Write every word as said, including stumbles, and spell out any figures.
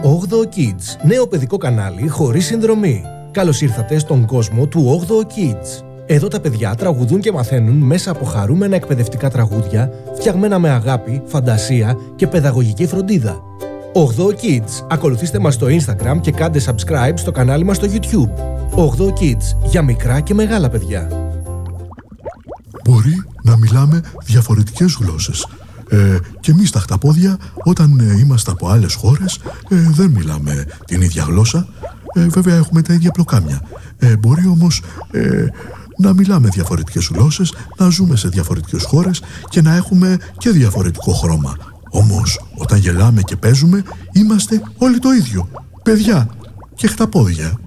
όγδοο Kids, νέο παιδικό κανάλι χωρίς συνδρομή. Καλώς ήρθατε στον κόσμο του όγδοο Kids. Εδώ τα παιδιά τραγουδούν και μαθαίνουν μέσα από χαρούμενα εκπαιδευτικά τραγούδια, φτιαγμένα με αγάπη, φαντασία και παιδαγωγική φροντίδα. όγδοο Kids. Ακολουθήστε μας στο Instagram και κάντε subscribe στο κανάλι μας στο YouTube. όγδοο Kids, για μικρά και μεγάλα παιδιά. Μπορεί να μιλάμε διαφορετικές γλώσσες. Ε, και εμείς τα χταπόδια, όταν ε, είμαστε από άλλες χώρες, ε, δεν μιλάμε την ίδια γλώσσα. Ε, βέβαια έχουμε τα ίδια πλοκάμια. Ε, μπορεί όμως ε, να μιλάμε διαφορετικές γλώσσες, να ζούμε σε διαφορετικές χώρες και να έχουμε και διαφορετικό χρώμα. Όμως όταν γελάμε και παίζουμε, είμαστε όλοι το ίδιο. Παιδιά και χταπόδια.